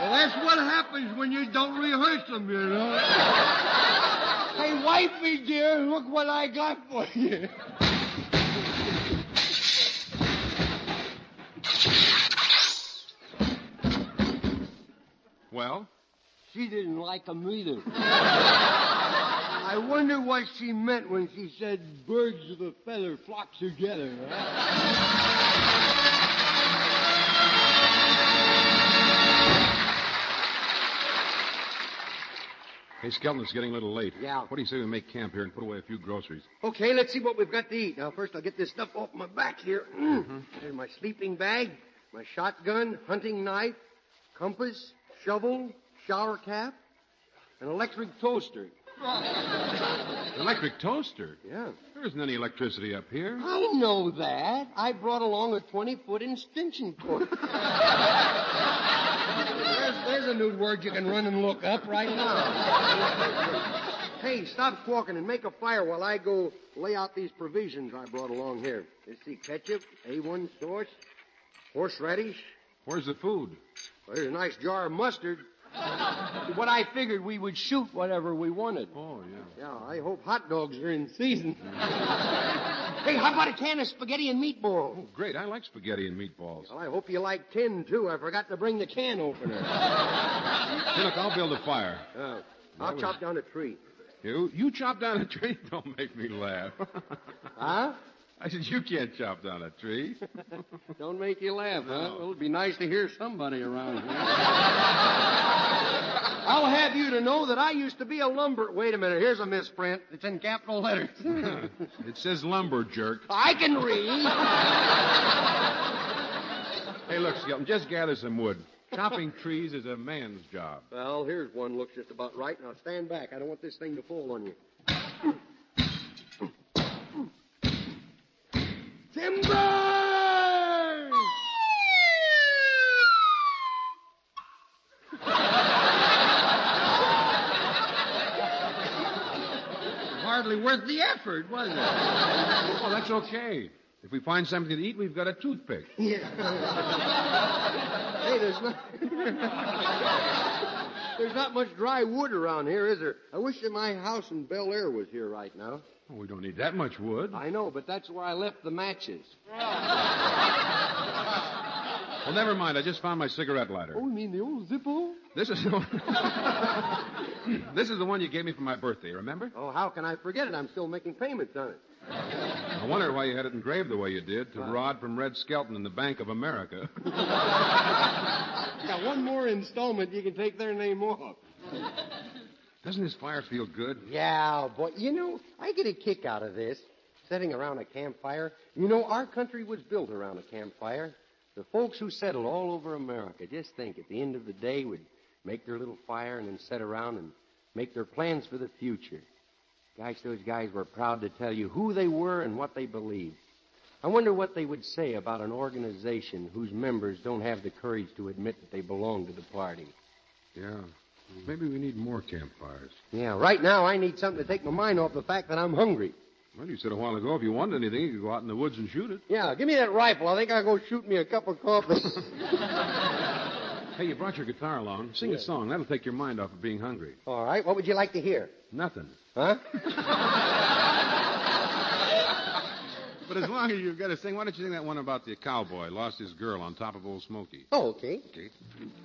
Well, that's what happens when you don't rehearse them, you know. Hey, wifey, dear, look what I got for you. Well? She didn't like them either. I wonder what she meant when she said birds of a feather flock together. Hey, Skelton, it's getting a little late. Yeah. What do you say we make camp here and put away a few groceries? Okay, let's see what we've got to eat. Now, first I'll get this stuff off my back here. Here's my sleeping bag, my shotgun, hunting knife, compass, shovel, shower cap, an electric toaster. Electric toaster? Yeah. There isn't any electricity up here. I know that. I brought along a 20-foot extension cord. There's a new word you can run and look up right now. Hey, stop squawking and make a fire while I go lay out these provisions I brought along here. Let's see, ketchup, A1 sauce, horseradish. Where's the food? Well, there's a nice jar of mustard. What I figured we would shoot whatever we wanted. Oh, yeah. Yeah, I hope hot dogs are in season. Hey, how about a can of spaghetti and meatballs? Oh, great. I like spaghetti and meatballs. Well, I hope you like tin, too. I forgot to bring the can opener. Hey, look, I'll build a fire. I'll chop down a tree. You chop down a tree? Don't make me laugh. Huh? I said, you can't chop down a tree. Don't make you laugh, huh? Well, it'd be nice to hear somebody around here. I'll have you to know that I used to be a lumber... Wait a minute, here's a misprint. It's in capital letters. It says lumber, jerk. I can read. Hey, look, Skelton, just gather some wood. Chopping trees is a man's job. Well, here's one looks just about right. Now stand back. I don't want this thing to fall on you. Timber! Hardly worth the effort, was it? Oh, that's okay. If we find something to eat, we've got a toothpick. Yeah. Hey, there's not much dry wood around here, is there? I wish that my house in Bel Air was here right now. Oh, we don't need that much wood. I know, but that's where I left the matches. Well, never mind. I just found my cigarette lighter. Oh, you mean the old Zippo? This is the one... This is the one you gave me for my birthday, remember? Oh, how can I forget it? I'm still making payments on it. I wondered why you had it engraved the way you did, to Rod from Red Skelton in the Bank of America. Got one more installment, you can take their name off. Doesn't this fire feel good? Yeah, boy, you know, I get a kick out of this, sitting around a campfire. You know, our country was built around a campfire. The folks who settled all over America, just think, at the end of the day, would make their little fire and then sit around and make their plans for the future. Gosh, those guys were proud to tell you who they were and what they believed. I wonder what they would say about an organization whose members don't have the courage to admit that they belong to the party. Yeah. Maybe we need more campfires. Yeah, right now I need something to take my mind off the fact that I'm hungry. Well, you said a while ago if you wanted anything, you could go out in the woods and shoot it. Yeah, give me that rifle. I think I'll go shoot me a cup of coffee. Hey, you brought your guitar along. Sing a song. That'll take your mind off of being hungry. All right, what would you like to hear? Nothing. Huh? But as long as you've got to sing, why don't you sing that one about the cowboy lost his girl on top of Old Smoky? Oh, okay. Okay.